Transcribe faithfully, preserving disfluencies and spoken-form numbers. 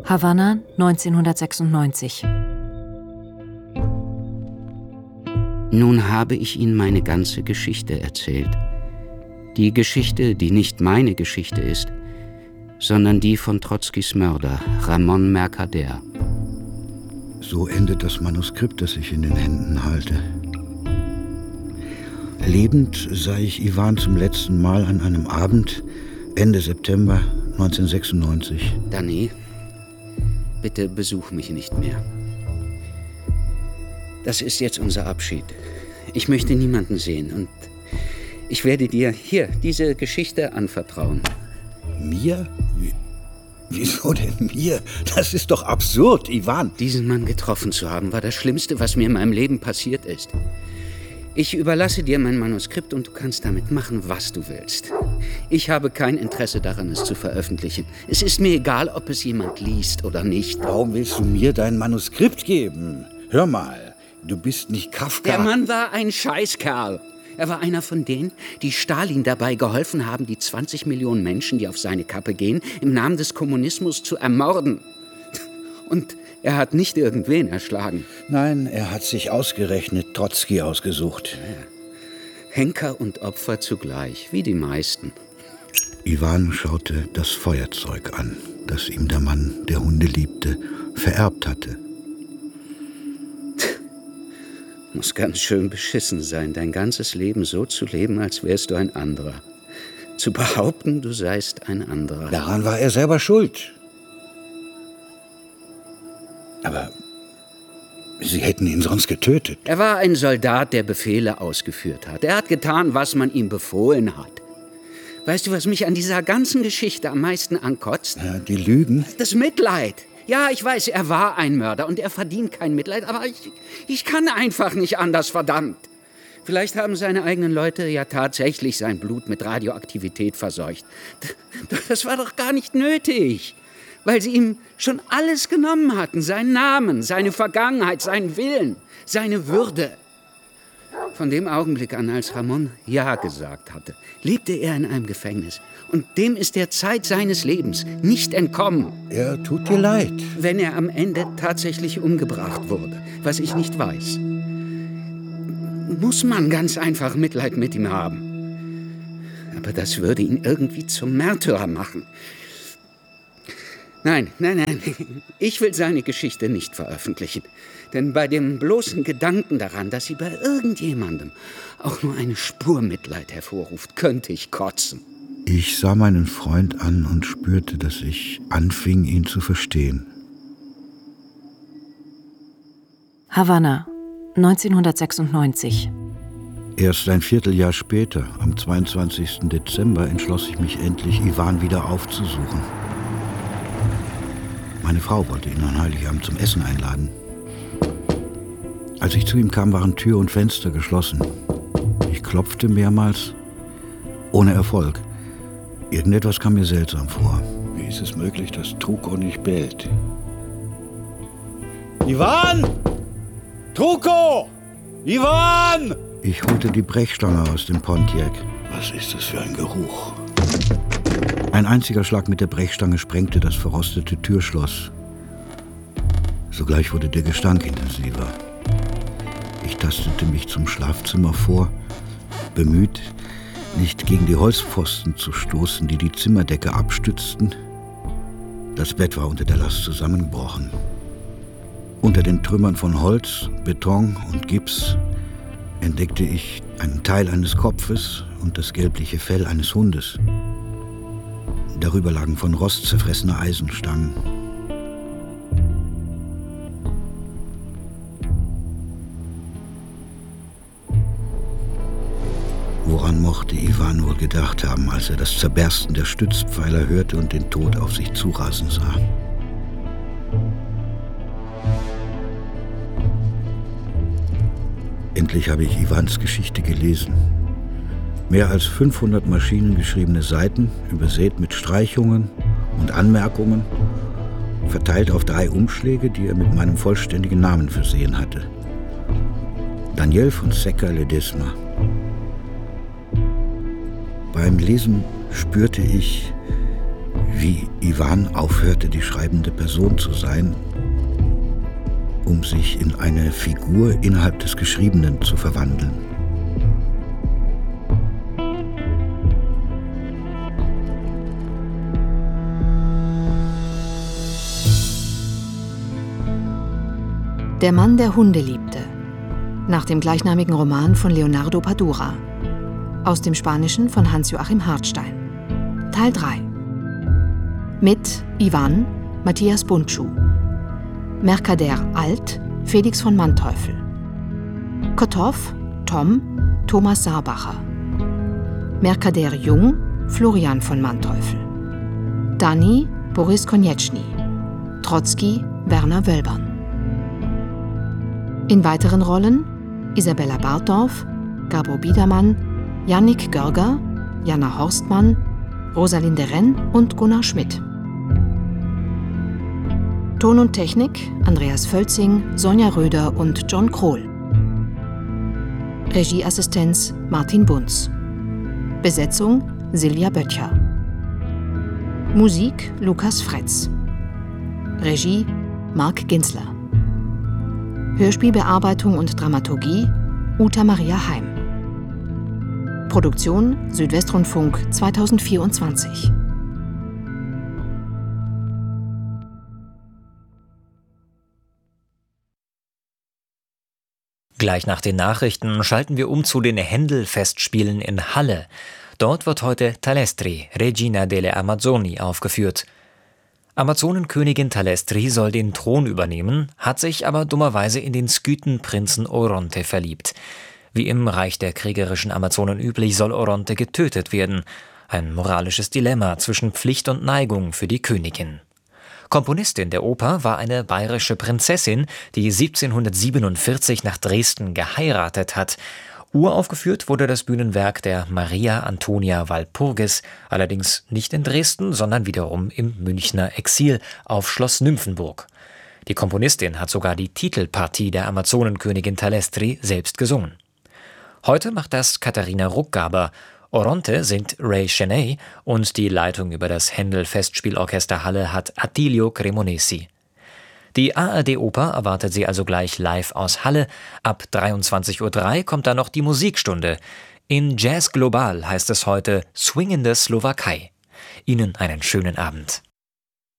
Havanna, neunzehnhundertsechsundneunzig. Nun habe ich Ihnen meine ganze Geschichte erzählt. Die Geschichte, die nicht meine Geschichte ist, sondern die von Trotzkis Mörder, Ramon Mercader. So endet das Manuskript, das ich in den Händen halte. Lebend sah ich Iwan zum letzten Mal an einem Abend Ende September neunzehnhundertsechsundneunzig. Danny, bitte besuch mich nicht mehr. Das ist jetzt unser Abschied. Ich möchte niemanden sehen und ich werde dir hier diese Geschichte anvertrauen. Mir? Wie, wieso denn mir? Das ist doch absurd, Iwan. Diesen Mann getroffen zu haben, war das Schlimmste, was mir in meinem Leben passiert ist. Ich überlasse dir mein Manuskript und du kannst damit machen, was du willst. Ich habe kein Interesse daran, es zu veröffentlichen. Es ist mir egal, ob es jemand liest oder nicht. Warum willst du mir dein Manuskript geben? Hör mal, du bist nicht Kafka. Der Mann war ein Scheißkerl. Er war einer von denen, die Stalin dabei geholfen haben, die zwanzig Millionen Menschen, die auf seine Kappe gehen, im Namen des Kommunismus zu ermorden. Und er hat nicht irgendwen erschlagen. Nein, er hat sich ausgerechnet Trotzki ausgesucht. Ja. Henker und Opfer zugleich, wie die meisten. Iwan schaute das Feuerzeug an, das ihm der Mann, der Hunde liebte, vererbt hatte. Muss ganz schön beschissen sein, dein ganzes Leben so zu leben, als wärst du ein anderer. Zu behaupten, du seist ein anderer. Daran war er selber schuld. Aber Sie hätten ihn sonst getötet. Er war ein Soldat, der Befehle ausgeführt hat. Er hat getan, was man ihm befohlen hat. Weißt du, was mich an dieser ganzen Geschichte am meisten ankotzt? Ja, die Lügen? Das Mitleid. Ja, ich weiß, er war ein Mörder und er verdient kein Mitleid, aber ich, ich kann einfach nicht anders, verdammt. Vielleicht haben seine eigenen Leute ja tatsächlich sein Blut mit Radioaktivität verseucht. Das war doch gar nicht nötig, weil sie ihm schon alles genommen hatten. Seinen Namen, seine Vergangenheit, seinen Willen, seine Würde. Von dem Augenblick an, als Ramon Ja gesagt hatte, lebte er in einem Gefängnis. Und dem ist der Zeit seines Lebens nicht entkommen. Er tut dir leid. Wenn er am Ende tatsächlich umgebracht wurde, was ich nicht weiß, muss man ganz einfach Mitleid mit ihm haben. Aber das würde ihn irgendwie zum Märtyrer machen. Nein, nein, nein, ich will seine Geschichte nicht veröffentlichen. Denn bei dem bloßen Gedanken daran, dass sie bei irgendjemandem auch nur eine Spur Mitleid hervorruft, könnte ich kotzen. Ich sah meinen Freund an und spürte, dass ich anfing, ihn zu verstehen. Havanna, neunzehnhundertsechsundneunzig. Erst ein Vierteljahr später, am zweiundzwanzigsten Dezember, entschloss ich mich endlich, Iwan wieder aufzusuchen. Meine Frau wollte ihn an Heiligabend zum Essen einladen. Als ich zu ihm kam, waren Tür und Fenster geschlossen. Ich klopfte mehrmals, ohne Erfolg. Irgendetwas kam mir seltsam vor. Wie ist es möglich, dass Truko nicht bellt? Iwan! Truko! Iwan! Ich holte die Brechstange aus dem Pontiac. Was ist das für ein Geruch? Ein einziger Schlag mit der Brechstange sprengte das verrostete Türschloss. Sogleich wurde der Gestank intensiver. Ich tastete mich zum Schlafzimmer vor, bemüht, nicht gegen die Holzpfosten zu stoßen, die die Zimmerdecke abstützten. Das Bett war unter der Last zusammengebrochen. Unter den Trümmern von Holz, Beton und Gips entdeckte ich einen Teil eines Kopfes und das gelbliche Fell eines Hundes. Darüber lagen von Rost zerfressene Eisenstangen. Woran mochte Iwan wohl gedacht haben, als er das Zerbersten der Stützpfeiler hörte und den Tod auf sich zurasen sah? Endlich habe ich Iwans Geschichte gelesen. Mehr als fünfhundert maschinengeschriebene Seiten, übersät mit Streichungen und Anmerkungen, verteilt auf drei Umschläge, die er mit meinem vollständigen Namen versehen hatte. Daniel Fonseca Ledesma. Beim Lesen spürte ich, wie Iwan aufhörte, die schreibende Person zu sein, um sich in eine Figur innerhalb des Geschriebenen zu verwandeln. Der Mann, der Hunde liebte. Nach dem gleichnamigen Roman von Leonardo Padura. Aus dem Spanischen von Hans-Joachim Hartstein. Teil drei. Mit Iwan, Matthias Bundschuh. Mercader Alt, Felix von Manteuffel. Kotow, Tom, Thomas Saarbacher. Mercader Jung, Florian von Manteuffel. Dani, Boris Konieczny. Trotzki, Werner Wölbern. In weiteren Rollen Isabella Bartdorf, Gabor Biedermann, Jannik Görger, Jana Horstmann, Rosalinde Renn und Gunnar Schmidt. Ton und Technik Andreas Völzing, Sonja Röder und John Krohl. Regieassistenz Martin Bunz. Besetzung Silvia Böttcher. Musik Lukas Fretz. Regie Marc Ginzler. Hörspielbearbeitung und Dramaturgie Uta Maria Heim. Produktion Südwestrundfunk zweitausendvierundzwanzig. Gleich nach den Nachrichten schalten wir um zu den Händel-Festspielen in Halle. Dort wird heute Thalestri, Regina delle Amazzoni, aufgeführt. Amazonenkönigin Thalestri soll den Thron übernehmen, hat sich aber dummerweise in den Skythenprinzen Oronte verliebt. Wie im Reich der kriegerischen Amazonen üblich, soll Oronte getötet werden. Ein moralisches Dilemma zwischen Pflicht und Neigung für die Königin. Komponistin der Oper war eine bayerische Prinzessin, die siebzehnhundertsiebenundvierzig nach Dresden geheiratet hat. Uraufgeführt wurde das Bühnenwerk der Maria Antonia Walpurgis, allerdings nicht in Dresden, sondern wiederum im Münchner Exil auf Schloss Nymphenburg. Die Komponistin hat sogar die Titelpartie der Amazonenkönigin Thalestri selbst gesungen. Heute macht das Katharina Ruckgaber. Oronte singt Ray Cheney und die Leitung über das Händel-Festspielorchester Halle hat Attilio Cremonesi. Die A R D-Oper erwartet Sie also gleich live aus Halle. Ab dreiundzwanzig Uhr drei kommt dann noch die Musikstunde. In Jazz Global heißt es heute Swingende Slowakei. Ihnen einen schönen Abend.